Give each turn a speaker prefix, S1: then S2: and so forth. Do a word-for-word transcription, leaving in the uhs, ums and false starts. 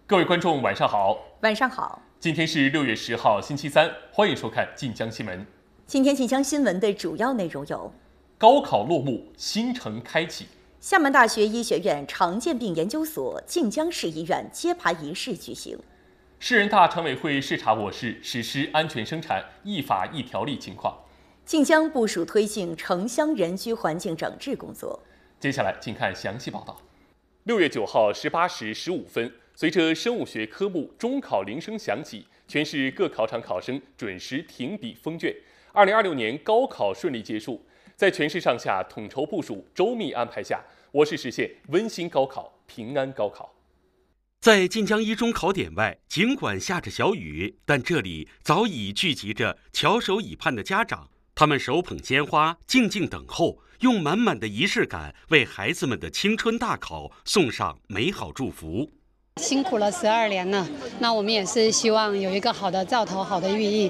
S1: 各位观众，晚上好。
S2: 晚上好。
S1: 今天是六月十号，星期三，欢迎收看晋江新闻。
S2: 今天晋江新闻的主要内容有：
S1: 高考落幕，新城开启；
S2: 厦门大学医学院常见病研究所晋江市医院揭牌仪式举行；
S1: 市人大常委会视察我市实施安全生产一法一条例情况；
S2: 晋江部署推进城乡人居环境整治工作。
S1: 接下来，请看详细报道。六月九号十八时十五分，随着生物学科目中考铃声响起，全市各考场考生准时停笔封卷。二零二六年高考顺利结束，在全市上下统筹部署、周密安排下，我市实现温馨高考、平安高考。
S3: 在晋江一中考点外，尽管下着小雨，但这里早已聚集着翘首以盼的家长，他们手捧鲜花，静静等候，用满满的仪式感为孩子们的青春大考送上美好祝福。
S4: 辛苦了十二年了，那我们也是希望有一个好的兆头、好的寓意，